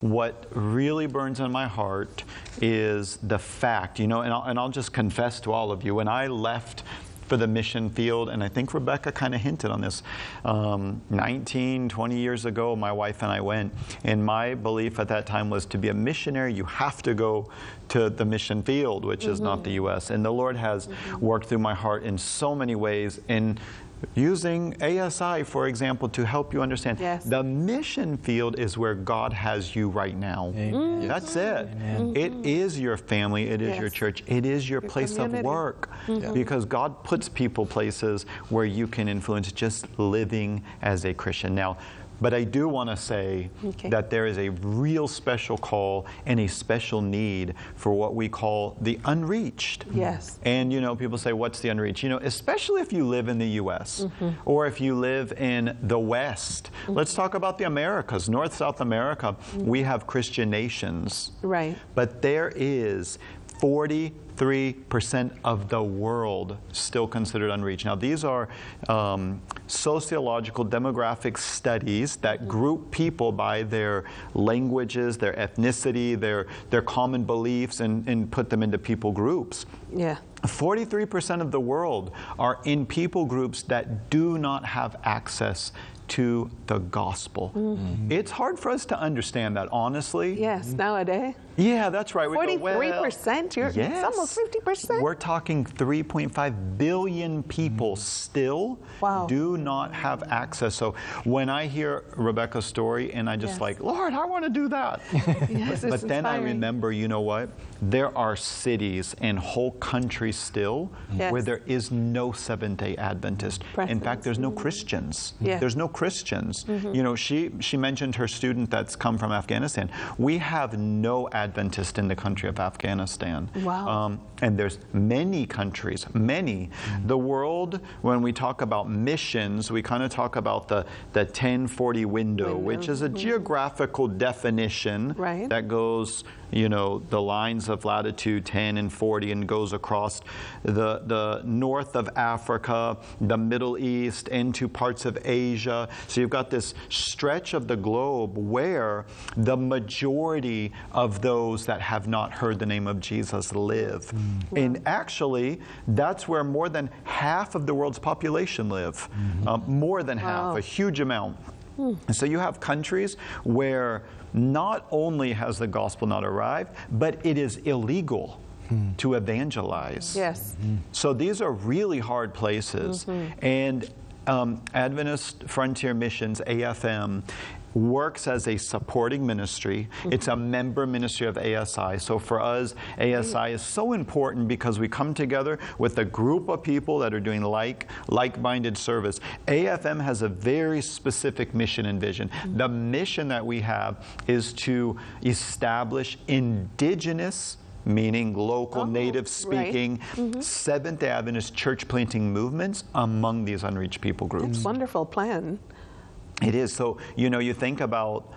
what really burns in my heart is the fact, and I'll just confess to all of you, when I left for the mission field, and I think Rebecca kind of hinted on this, 19, 20 years ago, my wife and I went, and my belief at that time was to be a missionary, you have to go to the mission field, which is not the U.S. And the Lord has worked through my heart in so many ways, in using ASI, for example, to help you understand. Yes. The mission field is where God has you right now. Amen. That's it. It is your family. It is your church. It is your place community. of work. Because God puts people places where you can influence just living as a Christian. Now, but I do want to say that there is a real special call and a special need for what we call the unreached. Yes. And, people say, what's the unreached? Especially if you live in the U.S. or if you live in the West. Let's talk about the Americas, North, South America. We have Christian nations. Right. But there is 43% of the world still considered unreached. Now, these are sociological demographic studies that group people by their languages, their ethnicity, their common beliefs, and put them into people groups. Yeah. 43% of the world are in people groups that do not have access to the gospel. It's hard for us to understand that, honestly. Yes, nowadays. Yeah, that's right. 43%? It's almost 50%? We're talking 3.5 billion people still do not have access. So when I hear Rebecca's story, and I just like, Lord, I want to do that. But then I remember, you know what? There are cities and whole countries still where there is no Seventh-day Adventist. In fact, there's no Christians. There's no Christians. She mentioned her student that's come from Afghanistan. We have no Adventist in the country of Afghanistan. Wow. And there's many countries, many. The world, when we talk about missions, we kind of talk about the 1040 window, which is a geographical definition that goes, the lines of latitude 10 and 40 and goes across the north of Africa, the Middle East, into parts of Asia. So you've got this stretch of the globe where the majority of those that have not heard the name of Jesus live. And actually, that's where more than half of the world's population live. More than half, a huge amount. And so you have countries where not only has the gospel not arrived, but it is illegal to evangelize. Yes. So these are really hard places. And Adventist Frontier Missions, AFM, works as a supporting ministry. It's a member ministry of ASI. So for us, ASI is so important because we come together with a group of people that are doing like-minded service. AFM has a very specific mission and vision. The mission that we have is to establish indigenous, meaning local, native speaking, Seventh-day Adventist church planting movements among these unreached people groups. It's a wonderful plan. It is. So, you think about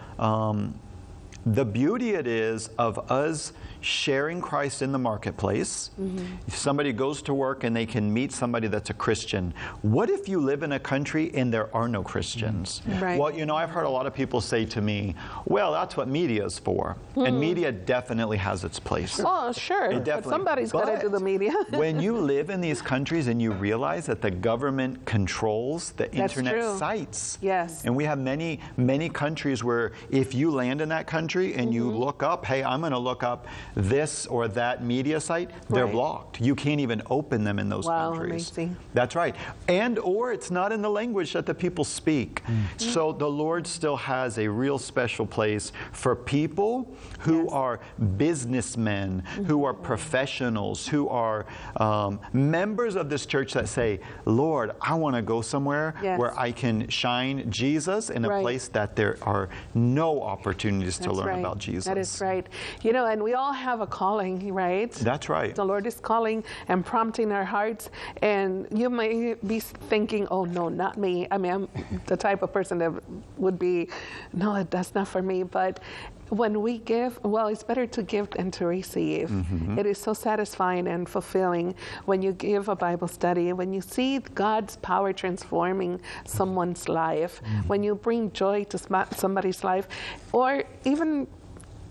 the beauty it is of us sharing Christ in the marketplace. If somebody goes to work and they can meet somebody that's a Christian. What if you live in a country and there are no Christians? Well, I've heard a lot of people say to me, well, that's what media is for. And media definitely has its place. Oh, sure. But somebody's got to do the media. When you live in these countries and you realize that the government controls the internet sites. Yes. And we have many, many countries where if you land in that country and you look up, hey, I'm going to look up this or that media site, they're blocked. You can't even open them in those countries. Amazing. That's right. And or it's not in the language that the people speak. So the Lord still has a real special place for people who are businessmen, who are professionals, who are members of this church that say, Lord, I want to go somewhere where I can shine Jesus in a place that there are no opportunities to learn about Jesus. That is right. And we all have a calling, right? That's right. The Lord is calling and prompting our hearts. And you may be thinking, oh, no, not me. I mean, I'm the type of person that would be, no, that's not for me. But when we give, well, it's better to give than to receive. It is so satisfying and fulfilling when you give a Bible study, when you see God's power transforming someone's life, when you bring joy to somebody's life, or even